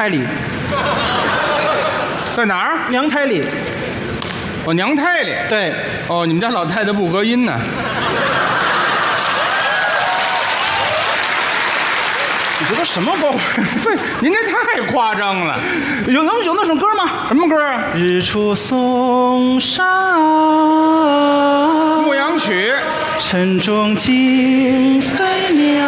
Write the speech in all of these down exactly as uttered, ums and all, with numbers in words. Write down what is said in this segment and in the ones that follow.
胎里。 在哪儿？ 娘胎里。 哦，娘胎里。 对。 哦，你们家老太太不隔音呢。 你这都什么包袱？ 您这太夸张了。 有有有那首歌吗？ 什么歌啊？ 日出嵩山， 牧羊曲。 晨钟惊飞鸟，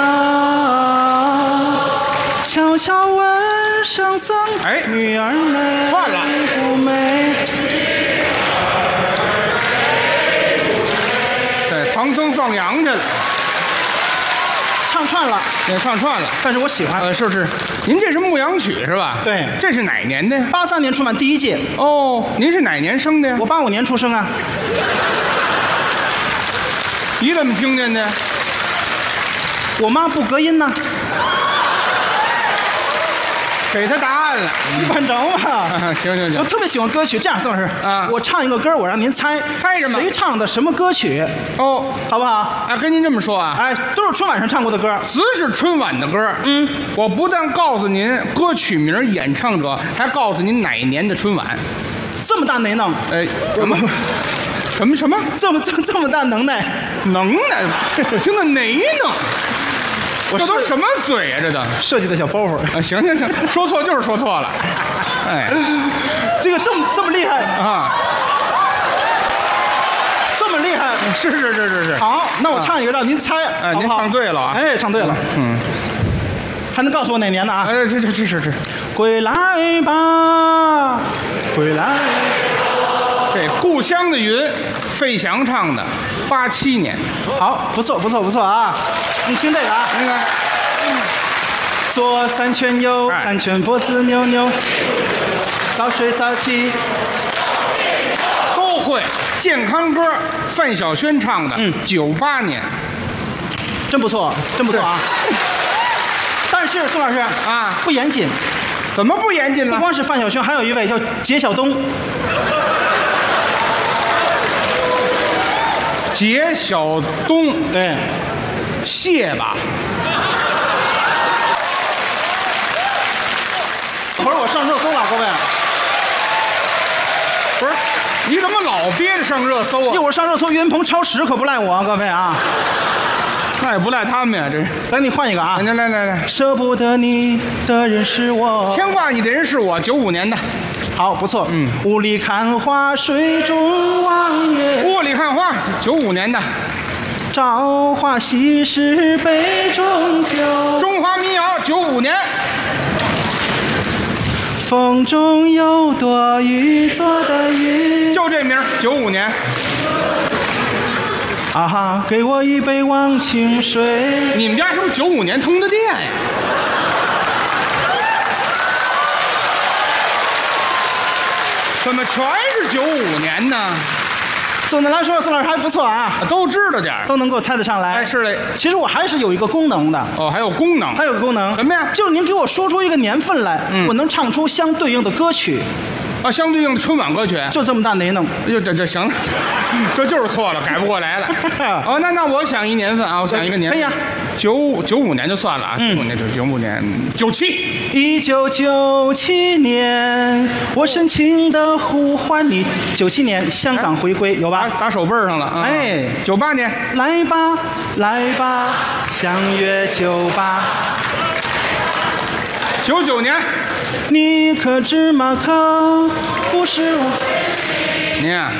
悄悄问圣僧， 哎， 女儿美串了不美？ 对，唐僧放羊去了。 唱串了， 也唱串了， 但是我喜欢。 呃，是是，您这是牧羊曲是吧？ 对， 这是哪年的？ 八三年春晚第一届。 哦，您是哪年生的呀？ 我八五年出生啊。 你怎么听见的？ 我妈不隔音呢。 给他答案了， 你管着吗？ 啊、行行行， 我特别喜欢歌曲。这样，邓老师啊，我唱一个歌，我让您猜， 猜什么？ 谁唱的什么歌曲？ 哦， 好不好？ 啊，跟您这么说啊， 哎，都是春晚上唱过的歌， 只是春晚的歌。嗯，我不但告诉您歌曲名、演唱者，还告诉您哪年的春晚。 这么大能耐？ 哎，什么？什么什么？ 这么这么这么大能耐？ 能耐？听个哪能？我这都什么嘴呀、啊？这都设计的小包袱啊！行行行，说错就是说错了。哎， 这个这么这么厉害啊！ 这么厉害？ 是是是是是。 好，那我唱一个让您猜。 哎、啊，您唱对了啊！ 哎，唱对了。 嗯， 还能告诉我哪年的啊？ 哎，这这这是这。 归来吧，归来。 对，故乡的云，费翔唱的，八七年。 好，不错不错不错啊！你听这个啊， 那个， 左三圈右三圈，脖子扭扭，早睡早起， 都会。健康歌，范晓萱唱的，嗯，九八年， 真不错，真不错啊！但是宋老师啊， 不严谨。 怎么不严谨了？ 不光是范晓萱，还有一位叫杰晓东。 杰晓东， 对， 谢吧。 会儿我上热搜了，各位。 不是，你怎么老憋着上热搜啊？ 一会儿上热搜，岳云鹏超时可不赖我，各位啊。 那也不赖他们呀，这是。 来，你换一个啊！ 来来来来， 舍不得你的人是我， 牵挂你的人是我，九五年的。 好，不错。 嗯， 雾里看花，水中望月。 雾里看花，九五年的。 朝花夕拾杯中酒。 中华民谣，九五年。 风中有朵雨做的云。 就这名，九五年。 啊哈，给我一杯忘情水。 你们家是不是九五年通的电呀？怎么全是九五年呢？ 总的来说，宋老师还不错啊， 都知道点都能够猜得上来。 哎，是嘞。 其实我还是有一个功能的。 哦，还有功能？ 还有个功能。 什么呀？ 就是您给我说出一个年份来，嗯、我能唱出相对应的歌曲。 啊，相对应的春晚歌曲， 就这么大能耐。 就这这行了，这就是错了，改不过来了。哦，那那我想一年份啊，我想一个年份。 可以啊。 九九五年就算了啊，九五年就九五年，九七。 一九九七年，我深情的呼唤你。九七年香港回归，有吧？ 打手背上了啊。 哎， 九八年， 来吧来吧，相约酒吧。 九九年， 你可知马可不是我？ 您啊，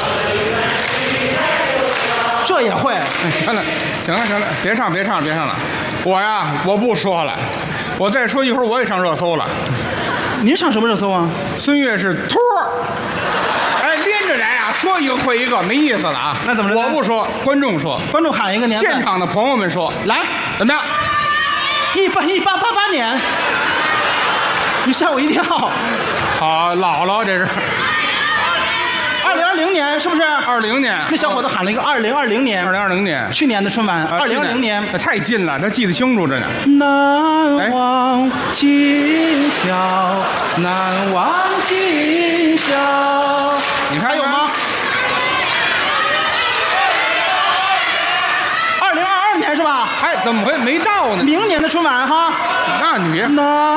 这也会？ 行了，行了，行了，别唱，别唱，别唱了。我呀，我不说了，我再说一会儿我也上热搜了。 您上什么热搜啊？ 孙越是托儿。哎，连着来啊，说一个会一个，没意思了啊。 那怎么着？ 我不说，观众说。 观众喊一个年份。 现场的朋友们说， 来， 怎么样？ 一八一八八八年。你吓我一跳！ 好，姥姥这是。 二零二零年是不是？ 二零年。 那小伙子喊了一个二零二零年。 二零二零年。 去年的春晚。二零二零年。 太近了，他记得清楚着呢。 难忘今宵，难忘今宵。 你看还有吗？二零二二年是吧？ 还怎么会没到呢？ 明年的春晚哈。 那你别。 那。